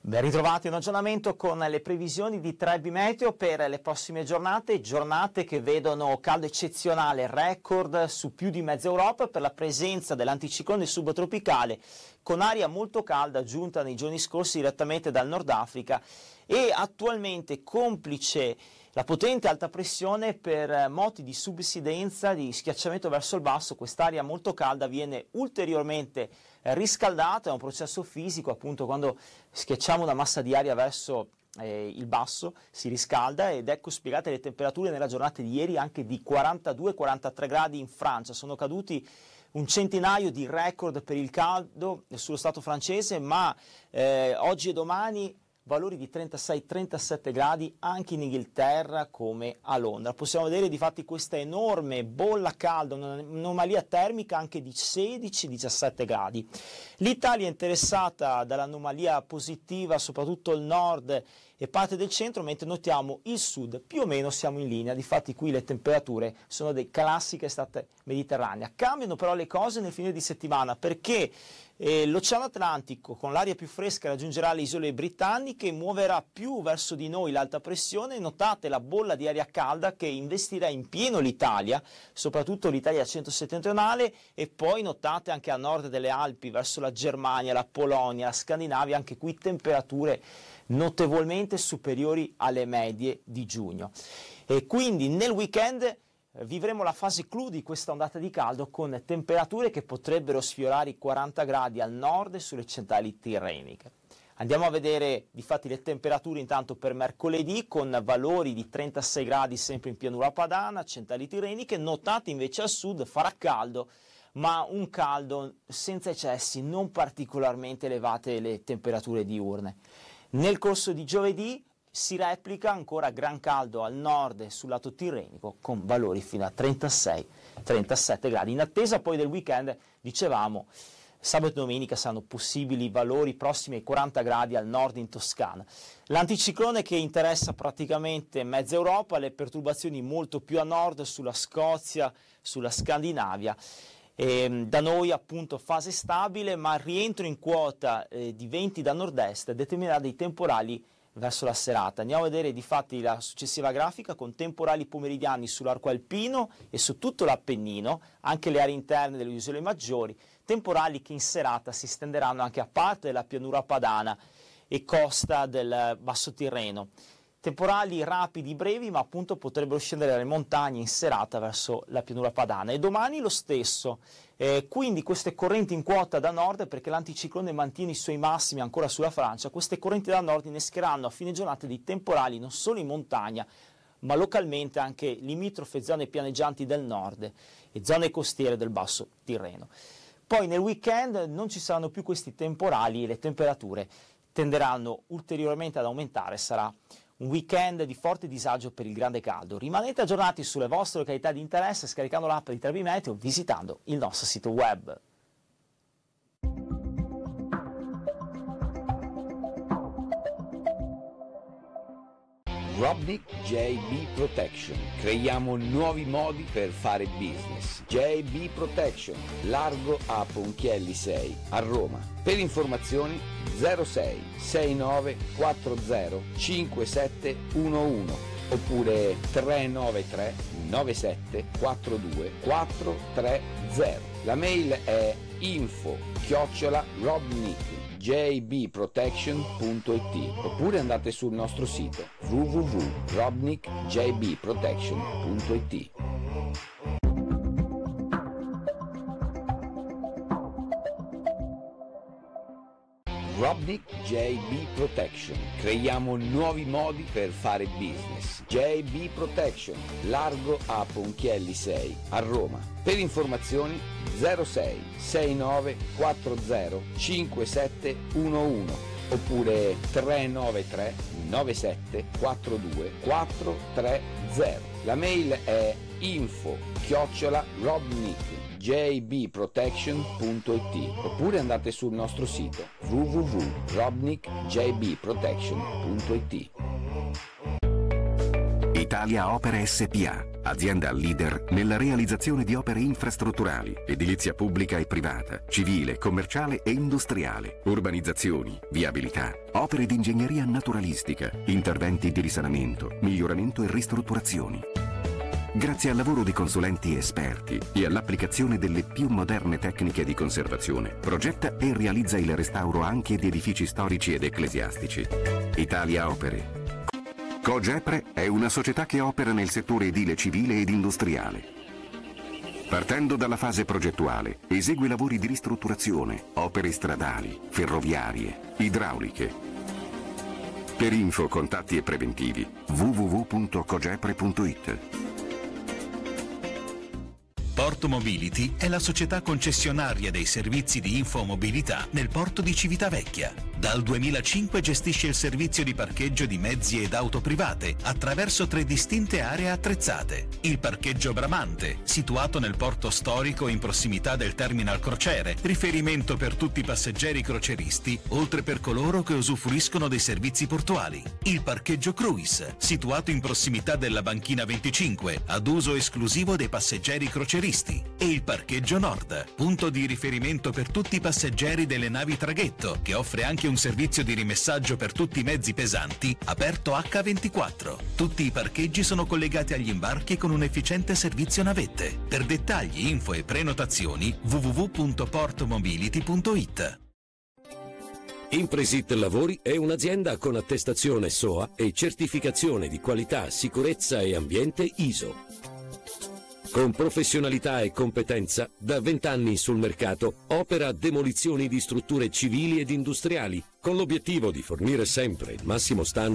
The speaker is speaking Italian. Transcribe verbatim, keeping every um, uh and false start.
Ben ritrovati, un aggiornamento con le previsioni di Trebi Meteo per le prossime giornate, giornate che vedono caldo eccezionale, record su più di mezza Europa per la presenza dell'anticiclone subtropicale con aria molto calda giunta nei giorni scorsi direttamente dal Nord Africa e attualmente complice la potente alta pressione per moti di subsidenza, di schiacciamento verso il basso. Quest'aria molto calda viene ulteriormente riscaldata, è un processo fisico, appunto quando schiacciamo una massa di aria verso eh, il basso si riscalda, ed ecco spiegate le temperature nella giornata di ieri anche di quarantadue quarantatré gradi in Francia. Sono caduti un centinaio di record per il caldo sullo stato francese, ma eh, oggi e domani valori di trentasei trentasette gradi anche in Inghilterra come a Londra. Possiamo vedere difatti questa enorme bolla calda, un'anomalia termica anche di sedici diciassette gradi. L'Italia è interessata dall'anomalia positiva, soprattutto il nord e parte del centro, mentre notiamo il sud più o meno siamo in linea. Difatti qui le temperature sono delle classiche estate mediterranea. Cambiano però le cose nel fine di settimana, perché Eh, l'Oceano Atlantico con l'aria più fresca raggiungerà le isole britanniche, muoverà più verso di noi l'alta pressione. Notate la bolla di aria calda che investirà in pieno l'Italia, soprattutto l'Italia centro-settentrionale, e poi notate anche a nord delle Alpi verso la Germania, la Polonia, la Scandinavia, anche qui temperature notevolmente superiori alle medie di giugno. E quindi nel weekend vivremo la fase clou di questa ondata di caldo con temperature che potrebbero sfiorare i quaranta gradi al nord e sulle centrali tirreniche. Andiamo a vedere difatti le temperature intanto per mercoledì, con valori di trentasei gradi sempre in pianura padana, centrali tirreniche. Notate invece al sud farà caldo, ma un caldo senza eccessi, non particolarmente elevate le temperature diurne. Nel corso di giovedì si replica ancora gran caldo al nord e sul lato tirrenico con valori fino a trentasei trentasette gradi. In attesa poi del weekend, dicevamo, sabato e domenica saranno possibili valori prossimi ai quaranta gradi al nord in Toscana. L'anticiclone che interessa praticamente mezza Europa, le perturbazioni molto più a nord sulla Scozia, sulla Scandinavia. E da noi appunto fase stabile, ma rientro in quota eh, di venti da nord-est determinerà dei temporali verso la serata. Andiamo a vedere difatti la successiva grafica con temporali pomeridiani sull'arco alpino e su tutto l'Appennino, anche le aree interne delle isole maggiori, temporali che in serata si stenderanno anche a parte della pianura padana e costa del Basso Tirreno. Temporali rapidi, brevi, ma appunto potrebbero scendere dalle montagne in serata verso la pianura padana. E domani lo stesso, eh, quindi queste correnti in quota da nord, perché l'anticiclone mantiene i suoi massimi ancora sulla Francia. Queste correnti da nord innescheranno a fine giornata dei temporali non solo in montagna, ma localmente anche limitrofe zone pianeggianti del nord e zone costiere del Basso Tirreno. Poi nel weekend non ci saranno più questi temporali e le temperature tenderanno ulteriormente ad aumentare. Sarà un weekend di forte disagio per il grande caldo. Rimanete aggiornati sulle vostre località di interesse scaricando l'app di Trebi Meteo, visitando il nostro sito web. Robnik J B Protection. Creiamo nuovi modi per fare business. J B Protection, largo a Ponchielli sei, a Roma. Per informazioni zero sei sei nove quattro zero cinque sette uno uno oppure tre nove tre nove sette quattro due quattro tre zero. La mail è info chiocciola robnik j b protection punto i t oppure andate sul nostro sito w w w punto robnik j b protection punto i t. Robnik J B Protection. Creiamo nuovi modi per fare business. J B Protection, largo a Ponchielli sei, a Roma. Per informazioni zero sei sei nove quattro zero cinque sette uno uno oppure tre nove tre nove sette quattro due quattro tre zero. La mail è info chiocciola robnik j b protection punto i t oppure andate sul nostro sito w w w punto robnik j b protection punto i t. Italia Opere S P A, azienda leader nella realizzazione di opere infrastrutturali, edilizia pubblica e privata, civile, commerciale e industriale, urbanizzazioni, viabilità, opere di ingegneria naturalistica, interventi di risanamento, miglioramento e ristrutturazioni. Grazie al lavoro di consulenti esperti e all'applicazione delle più moderne tecniche di conservazione, progetta e realizza il restauro anche di edifici storici ed ecclesiastici. Italia Opere. Cogepre è una società che opera nel settore edile civile ed industriale. Partendo dalla fase progettuale, esegue lavori di ristrutturazione, opere stradali, ferroviarie, idrauliche. Per info, contatti e preventivi w w w punto cogepre punto it. Porto Mobility è la società concessionaria dei servizi di infomobilità nel porto di Civitavecchia. Dal duemilacinque gestisce il servizio di parcheggio di mezzi ed auto private attraverso tre distinte aree attrezzate. Il parcheggio Bramante, situato nel porto storico in prossimità del terminal crociere, riferimento per tutti i passeggeri croceristi, oltre per coloro che usufruiscono dei servizi portuali. Il parcheggio Cruise, situato in prossimità della banchina venticinque, ad uso esclusivo dei passeggeri croceristi. E il parcheggio Nord, punto di riferimento per tutti i passeggeri delle navi traghetto, che offre anche un servizio di rimessaggio per tutti i mezzi pesanti, aperto acca ventiquattro. Tutti i parcheggi sono collegati agli imbarchi con un efficiente servizio navette. Per dettagli, info e prenotazioni w w w punto portomobility punto it. Impresit Lavori è un'azienda con attestazione S O A e certificazione di qualità, sicurezza e ambiente I S O. Con professionalità e competenza, da vent'anni sul mercato, opera demolizioni di strutture civili ed industriali, con l'obiettivo di fornire sempre il massimo standard